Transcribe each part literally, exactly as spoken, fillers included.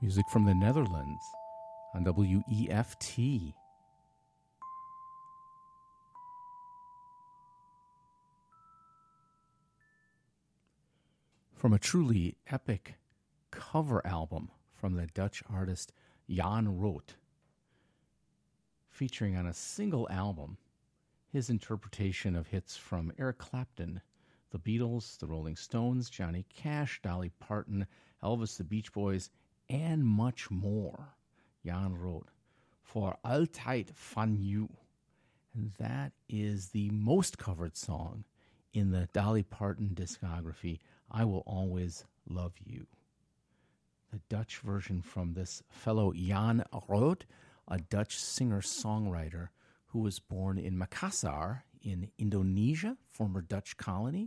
Music from the Netherlands on W E F T. From a truly epic cover album from the Dutch artist Jan Root, featuring on a single album his interpretation of hits from Eric Clapton, the Beatles, the Rolling Stones, Johnny Cash, Dolly Parton, Elvis, the Beach Boys, and much more. Jan Root, For Altijd Van You. And that is the most covered song in the Dolly Parton discography, I Will Always Love You. The Dutch version from this fellow Jan Root, a Dutch singer-songwriter who was born in Makassar in Indonesia, former Dutch colony,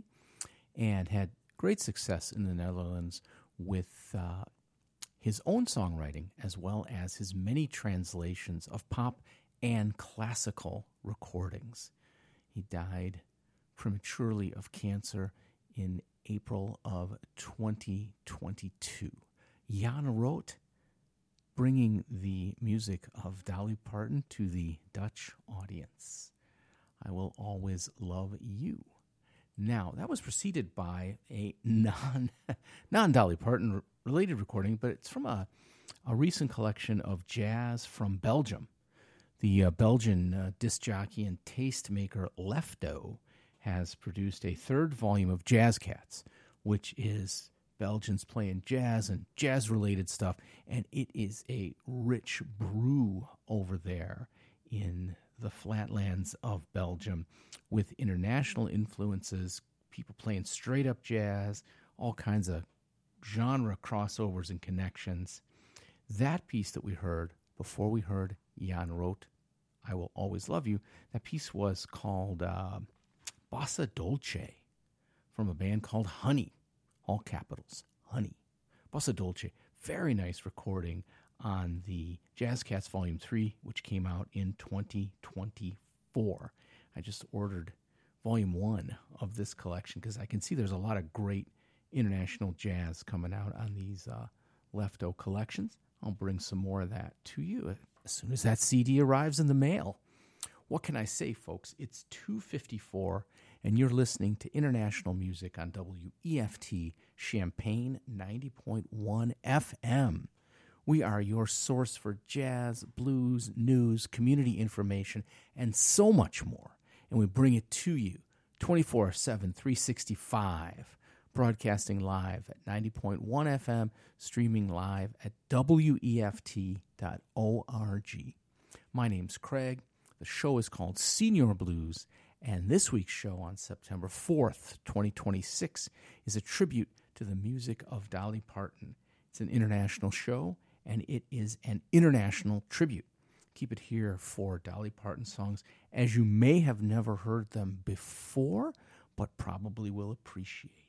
and had great success in the Netherlands with uh, his own songwriting as well as his many translations of pop and classical recordings. He died prematurely of cancer in April of twenty twenty-two. Jan Root, bringing the music of Dolly Parton to the Dutch audience. I Will Always Love You. Now, that was preceded by a non, non-Dolly Parton related recording, but it's from a, a recent collection of jazz from Belgium. The uh, Belgian uh, disc jockey and tastemaker Lefto has produced a third volume of Jazz Cats, which is Belgians playing jazz and jazz-related stuff, and it is a rich brew over there in the flatlands of Belgium with international influences, people playing straight-up jazz, all kinds of genre crossovers and connections. That piece that we heard before we heard Jan Root, I Will Always Love You, that piece was called uh, Bossa Dolce from a band called Honey. All capitals, Honey. Bossa Dolce, very nice recording on the Jazz Cats Volume three, which came out in twenty twenty-four. I just ordered Volume one of this collection because I can see there's a lot of great international jazz coming out on these uh, Lefto collections. I'll bring some more of that to you as soon as that C D arrives in the mail. What can I say, folks? It's two fifty-four, and you're listening to international music on W E F T Champaign ninety point one F M. We are your source for jazz, blues, news, community information, and so much more. And we bring it to you twenty-four seven, three sixty-five, broadcasting live at ninety point one F M, streaming live at W E F T dot org. My name's Craig. The show is called Senior Blues, and this week's show on September fourth, twenty twenty-six, is a tribute to the music of Dolly Parton. It's an international show, and it is an international tribute. Keep it here for Dolly Parton songs, as you may have never heard them before, but probably will appreciate.